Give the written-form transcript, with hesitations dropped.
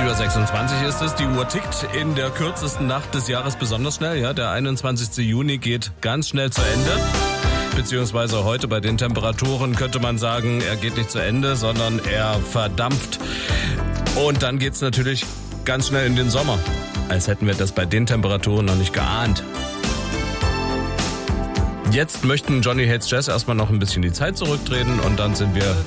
20:26 ist es. Die Uhr tickt in der kürzesten Nacht des Jahres besonders schnell. Ja, der 21. Juni geht ganz schnell zu Ende. Beziehungsweise heute bei den Temperaturen könnte man sagen, er geht nicht zu Ende, sondern er verdampft. Und dann geht's natürlich ganz schnell in den Sommer. Als hätten wir das bei den Temperaturen noch nicht geahnt. Jetzt möchten Johnny Hates Jazz erstmal noch ein bisschen die Zeit zurückdrehen und dann sind wir